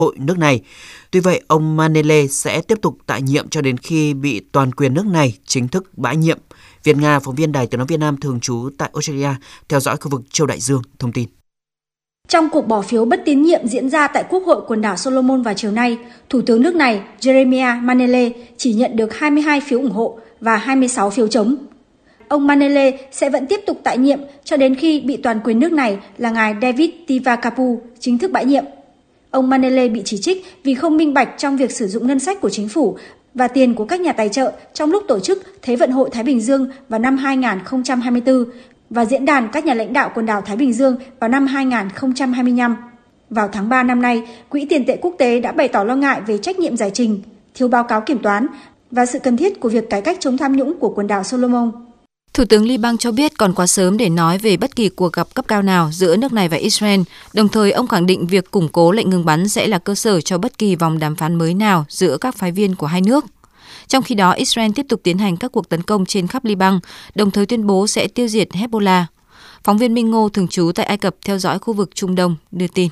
hội nước này. Tuy vậy, ông Manele sẽ tiếp tục tại nhiệm cho đến khi bị toàn quyền nước này chính thức bãi nhiệm. Việt Nga, phóng viên Đài Tiếng nói Việt Nam thường trú tại Australia, theo dõi khu vực châu Đại Dương, thông tin. Trong cuộc bỏ phiếu bất tín nhiệm diễn ra tại Quốc hội quần đảo Solomon vào chiều nay, Thủ tướng nước này Jeremiah Manele chỉ nhận được 22 phiếu ủng hộ và 26 phiếu chống. Ông Manele sẽ vẫn tiếp tục tại nhiệm cho đến khi bị toàn quyền nước này là ngài David Tivakapu chính thức bãi nhiệm. Ông Manele bị chỉ trích vì không minh bạch trong việc sử dụng ngân sách của chính phủ và tiền của các nhà tài trợ trong lúc tổ chức Thế vận hội Thái Bình Dương vào năm 2024 và Diễn đàn các nhà lãnh đạo quần đảo Thái Bình Dương vào năm 2025. Vào tháng 3 năm nay, Quỹ tiền tệ quốc tế đã bày tỏ lo ngại về trách nhiệm giải trình, thiếu báo cáo kiểm toán và sự cần thiết của việc cải cách chống tham nhũng của quần đảo Solomon. Thủ tướng Liban cho biết còn quá sớm để nói về bất kỳ cuộc gặp cấp cao nào giữa nước này và Israel. Đồng thời, ông khẳng định việc củng cố lệnh ngừng bắn sẽ là cơ sở cho bất kỳ vòng đàm phán mới nào giữa các phái viên của hai nước. Trong khi đó, Israel tiếp tục tiến hành các cuộc tấn công trên khắp Liban, đồng thời tuyên bố sẽ tiêu diệt Hezbollah. Phóng viên Minh Ngô thường trú tại Ai Cập theo dõi khu vực Trung Đông đưa tin.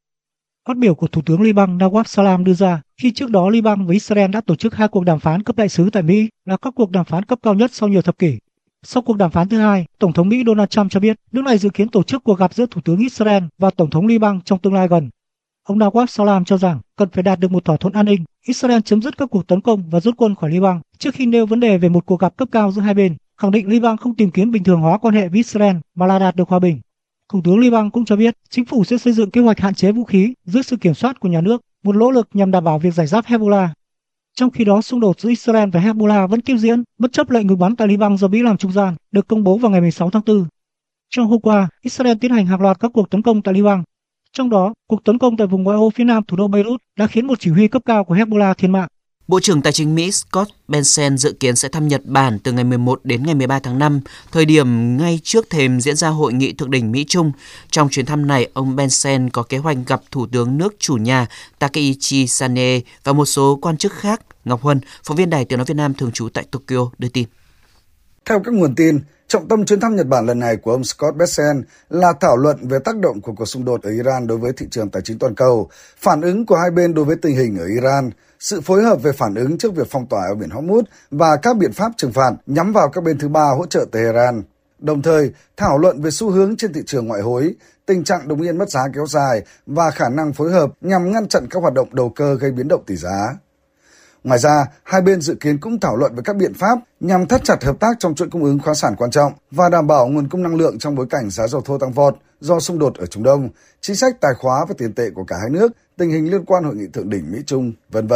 Phát biểu của Thủ tướng Liban Nawaf Salam đưa ra khi trước đó Liban với Israel đã tổ chức 2 cuộc đàm phán cấp đại sứ tại Mỹ, là các cuộc đàm phán cấp cao nhất sau nhiều thập kỷ. Sau cuộc đàm phán thứ hai, Tổng thống Mỹ Donald Trump cho biết nước này dự kiến tổ chức cuộc gặp giữa Thủ tướng Israel và Tổng thống Liban trong tương lai gần. Ông Nawaf Salam cho rằng cần phải đạt được một thỏa thuận an ninh, Israel chấm dứt các cuộc tấn công và rút quân khỏi Liban trước khi nêu vấn đề về một cuộc gặp cấp cao giữa hai bên, khẳng định Liban không tìm kiếm bình thường hóa quan hệ với Israel mà là đạt được hòa bình. Thủ tướng Liban cũng cho biết chính phủ sẽ xây dựng kế hoạch hạn chế vũ khí dưới sự kiểm soát của nhà nước, một nỗ lực nhằm đảm bảo việc giải giáp Hezbollah. Trong khi đó, xung đột giữa Israel và Hezbollah vẫn tiếp diễn bất chấp lệnh ngừng bắn tại Liban do Mỹ làm trung gian được công bố vào ngày 16 tháng 4. Trong hôm qua, Israel tiến hành hàng loạt các cuộc tấn công tại Liban. Trong đó, cuộc tấn công tại vùng ngoại ô phía nam thủ đô Beirut đã khiến một chỉ huy cấp cao của Hezbollah thiệt mạng. Bộ trưởng Tài chính Mỹ Scott Bessent dự kiến sẽ thăm Nhật Bản từ ngày 11 đến ngày 13 tháng 5, thời điểm ngay trước thềm diễn ra hội nghị thượng đỉnh Mỹ-Trung. Trong chuyến thăm này, ông Bessent có kế hoạch gặp Thủ tướng nước chủ nhà Takaichi Sanae và một số quan chức khác. Ngọc Huân, phóng viên Đài Tiếng nói Việt Nam thường trú tại Tokyo đưa tin. Theo các nguồn tin, trọng tâm chuyến thăm Nhật Bản lần này của ông Scott Bessent là thảo luận về tác động của cuộc xung đột ở Iran đối với thị trường tài chính toàn cầu, phản ứng của hai bên đối với tình hình ở Iran, sự phối hợp về phản ứng trước việc phong tỏa ở biển Hormuz và các biện pháp trừng phạt nhắm vào các bên thứ ba hỗ trợ Tehran. Đồng thời, thảo luận về xu hướng trên thị trường ngoại hối, tình trạng đồng yên mất giá kéo dài và khả năng phối hợp nhằm ngăn chặn các hoạt động đầu cơ gây biến động tỷ giá. Ngoài ra, hai bên dự kiến cũng thảo luận về các biện pháp nhằm thắt chặt hợp tác trong chuỗi cung ứng khoáng sản quan trọng và đảm bảo nguồn cung năng lượng trong bối cảnh giá dầu thô tăng vọt do xung đột ở Trung Đông, chính sách tài khóa và tiền tệ của cả hai nước, tình hình liên quan hội nghị thượng đỉnh Mỹ-Trung, v.v.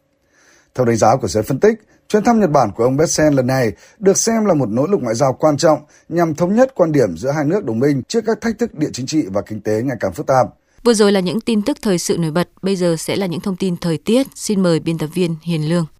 Theo đánh giá của giới phân tích, chuyến thăm Nhật Bản của ông Bessent lần này được xem là một nỗ lực ngoại giao quan trọng nhằm thống nhất quan điểm giữa hai nước đồng minh trước các thách thức địa chính trị và kinh tế ngày càng phức tạp. Vừa rồi là những tin tức thời sự nổi bật, bây giờ sẽ là những thông tin thời tiết. Xin mời biên tập viên Hiền Lương.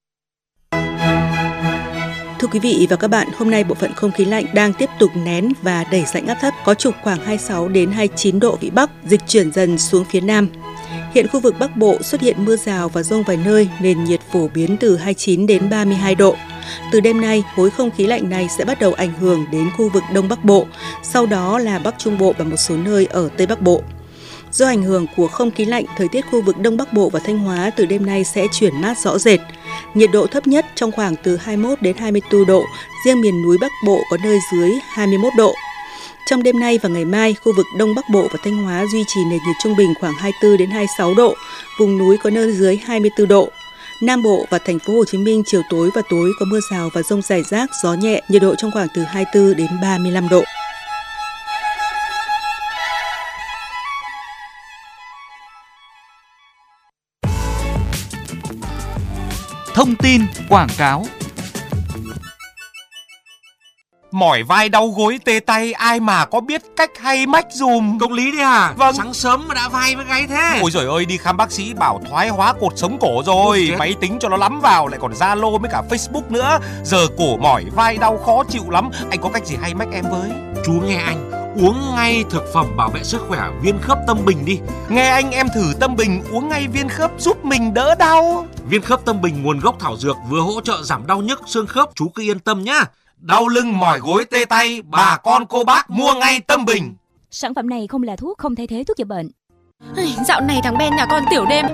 Thưa quý vị và các bạn, hôm nay bộ phận không khí lạnh đang tiếp tục nén và đẩy rãnh áp thấp có trục khoảng 26 đến 29 độ vĩ Bắc, dịch chuyển dần xuống phía Nam. Hiện khu vực Bắc Bộ xuất hiện mưa rào và dông vài nơi, nền nhiệt phổ biến từ 29 đến 32 độ. Từ đêm nay, khối không khí lạnh này sẽ bắt đầu ảnh hưởng đến khu vực Đông Bắc Bộ, sau đó là Bắc Trung Bộ và một số nơi ở Tây Bắc Bộ. Do ảnh hưởng của không khí lạnh, thời tiết khu vực Đông Bắc Bộ và Thanh Hóa từ đêm nay sẽ chuyển mát rõ rệt. Nhiệt độ thấp nhất trong khoảng từ 21 đến 24 độ, riêng miền núi Bắc Bộ có nơi dưới 21 độ. Trong đêm nay và ngày mai, khu vực Đông Bắc Bộ và Thanh Hóa duy trì nền nhiệt trung bình khoảng 24 đến 26 độ, vùng núi có nơi dưới 24 độ. Nam Bộ và thành phố Hồ Chí Minh chiều tối và tối có mưa rào và dông rải rác, gió nhẹ, nhiệt độ trong khoảng từ 24 đến 35 độ. Thông tin quảng cáo. Mỏi vai đau gối tê tay ai mà có biết cách hay mách dùm. Công lý đấy hả? Vâng. Sáng sớm mà đã vai với gáy thế. Ôi giời ơi, đi khám bác sĩ bảo thoái hóa cột sống cổ rồi. Máy tính cho nó lắm vào, lại còn Zalo với cả Facebook nữa. Giờ cổ mỏi vai đau khó chịu lắm. Anh có cách gì hay mách em với? Chú nghe anh, uống ngay thực phẩm bảo vệ sức khỏe Viên Khớp Tâm Bình đi. Nghe anh, em thử Tâm Bình uống ngay viên khớp giúp mình đỡ đau. Viên Khớp Tâm Bình nguồn gốc thảo dược, vừa hỗ trợ giảm đau nhức xương khớp, chú cứ yên tâm nhá. Đau lưng mỏi gối tê tay, bà con cô bác mua ngay Tâm Bình. Sản phẩm này không là thuốc, không thay thế thuốc chữa bệnh. Dạo này thằng Ben nhà con tiểu đêm